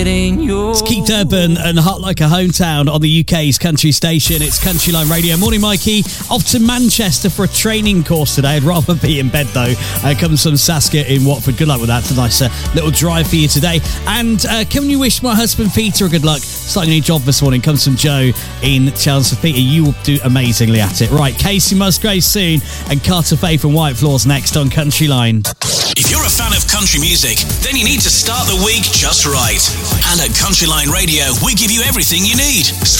It's Keith Urban and Hot Like a Hometown on the UK's country station. It's Countryline Radio. Morning, Mikey. Off to Manchester for a training course today. I'd rather be in bed, though. Comes from Saskia in Watford. Good luck with that. It's a nice little drive for you today. And can you wish my husband Peter a good luck starting a new job this morning? Comes from Joe in Chelmsford. Peter, you will do amazingly at it. Right, Casey Musgrave soon and Carter Faith from White Floors next on Countryline. If you're a fan of country music, then you need to start the week just right. And at Countryline Radio, we give you everything you need.